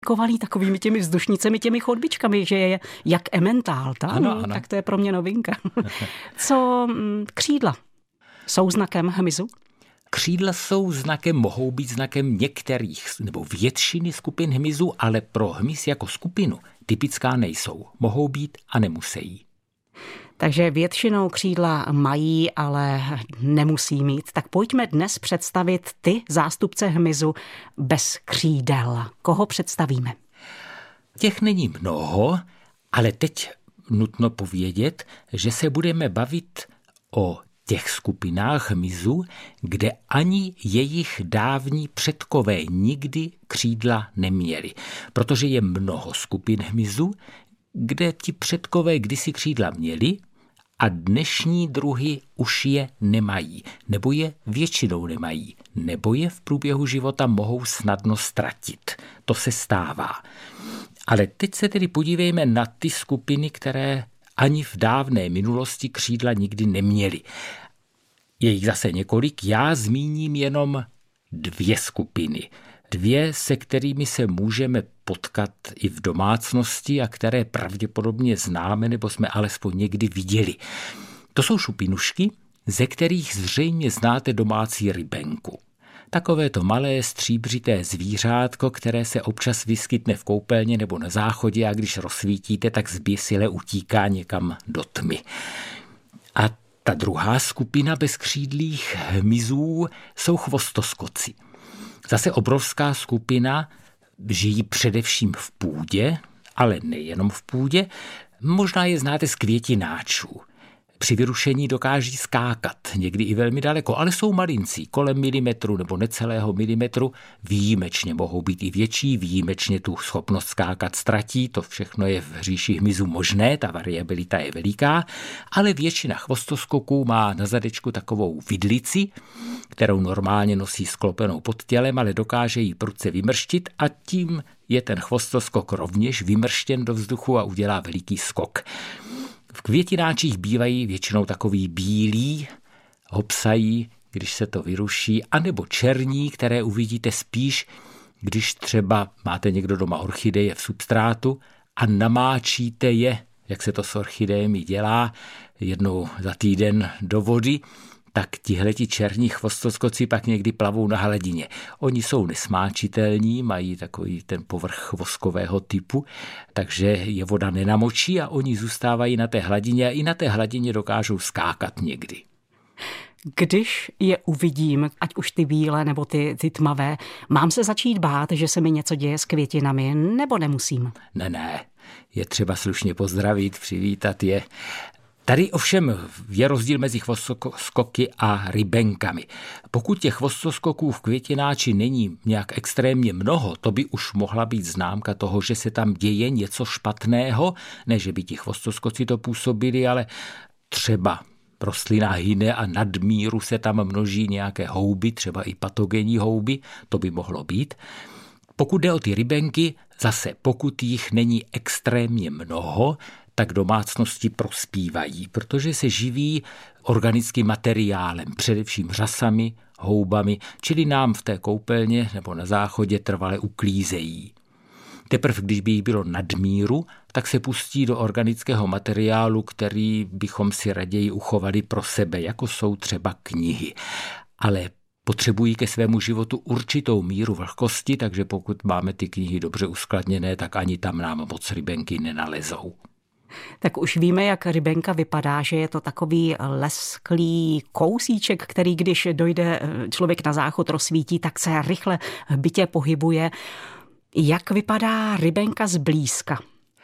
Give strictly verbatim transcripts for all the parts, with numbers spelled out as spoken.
kovaný takovými těmi vzdušnicemi, těmi chodbičkami, že je jak ementál, tak? Ano, ano. Tak to je pro mě novinka. Co křídla? Jsou znakem hmyzu? Křídla jsou znakem, mohou být znakem některých nebo většiny skupin hmyzu, ale pro hmyz jako skupinu typická nejsou. Mohou být a nemusí. Takže většinou křídla mají, ale nemusí mít. Tak pojďme dnes představit ty zástupce hmyzu bez křídel. Koho představíme? Těch není mnoho, ale teď nutno povědět, že se budeme bavit o těch skupinách hmyzu, kde ani jejich dávní předkové nikdy křídla neměli. Protože je mnoho skupin hmyzu, kde ti předkové kdysi křídla měli a dnešní druhy už je nemají, nebo je většinou nemají, nebo je v průběhu života mohou snadno ztratit. To se stává. Ale teď se tedy podívejme na ty skupiny, které ani v dávné minulosti křídla nikdy neměly. Je jich zase několik, já zmíním jenom dvě skupiny. Dvě, se kterými se můžeme potkat i v domácnosti a které pravděpodobně známe nebo jsme alespoň někdy viděli. To jsou šupinušky, ze kterých zřejmě znáte domácí rybenku. Takové to malé stříbřité zvířátko, které se občas vyskytne v koupelně nebo na záchodě a když rozsvítíte, tak zběsile utíká někam do tmy. A ta druhá skupina bezkřídlých hmyzů jsou chvostoskoci. Zase obrovská skupina, žijí především v půdě, ale nejenom v půdě. Možná je znáte z květináčů. Při vyrušení dokáží skákat, někdy i velmi daleko, ale jsou malincí, kolem milimetru nebo necelého milimetru. Výjimečně mohou být i větší, výjimečně tu schopnost skákat ztratí, to všechno je v říši hmyzu možné, ta variabilita je veliká, ale většina chvostoskoků má na zadečku takovou vidlici, kterou normálně nosí sklopenou pod tělem, ale dokáže ji prudce vymrštit a tím je ten chvostoskok rovněž vymrštěn do vzduchu a udělá veliký skok. V květináčích bývají většinou takový bílí, hopsají, když se to vyruší, anebo černí, které uvidíte spíš, když třeba máte někdo doma orchideje v substrátu a namáčíte je, jak se to s orchidejemi dělá, jednou za týden do vody, tak tihleti černí chvostoskoci pak někdy plavou na hladině. Oni jsou nesmáčitelní, mají takový ten povrch voskového typu, takže je voda nenamočí a oni zůstávají na té hladině a i na té hladině dokážou skákat někdy. Když je uvidím, ať už ty bílé nebo ty, ty tmavé, mám se začít bát, že se mi něco děje s květinami, nebo nemusím? Ne, ne, je třeba slušně pozdravit, přivítat je. Tady ovšem je rozdíl mezi chvostoskoky a rybenkami. Pokud těch chvostoskoků v květináči není nějak extrémně mnoho, to by už mohla být známka toho, že se tam děje něco špatného, ne, že by ti chvostoskoci to působili, ale třeba rostlina hyne a nadmíru se tam množí nějaké houby, třeba i patogenní houby, to by mohlo být. Pokud jde o ty rybenky, zase pokud jich není extrémně mnoho, tak domácnosti prospívají, protože se živí organickým materiálem, především řasami, houbami, čili nám v té koupelně nebo na záchodě trvale uklízejí. Teprve když by jich bylo nadmíru, tak se pustí do organického materiálu, který bychom si raději uchovali pro sebe, jako jsou třeba knihy. Ale potřebují ke svému životu určitou míru vlhkosti, takže pokud máme ty knihy dobře uskladněné, tak ani tam nám moc rybenky nenalezou. Tak už víme, jak rybenka vypadá, že je to takový lesklý kousíček, který když dojde člověk na záchod, rozsvítí, tak se rychle bytě pohybuje. Jak vypadá rybenka zblízka?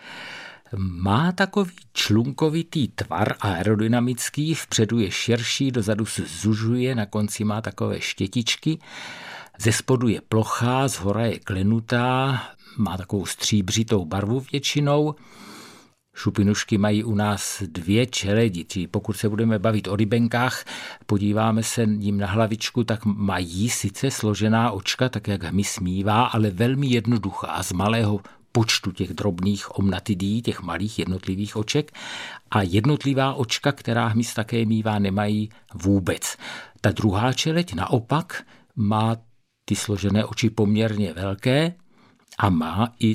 Má takový člunkovitý tvar aerodynamický, vpředu je širší, dozadu se zužuje, na konci má takové štětičky, ze spodu je plochá, zhora je klenutá, má takovou stříbřitou barvu většinou. Šupinušky mají u nás dvě čeledi, či pokud se budeme bavit o rybenkách, podíváme se jim na hlavičku, tak mají sice složená očka, tak jak hmyz mívá, ale velmi jednoduchá, z malého počtu těch drobných omnatidí, těch malých jednotlivých oček a jednotlivá očka, která hmyz také mívá, nemají vůbec. Ta druhá čeleď naopak má ty složené oči poměrně velké a má i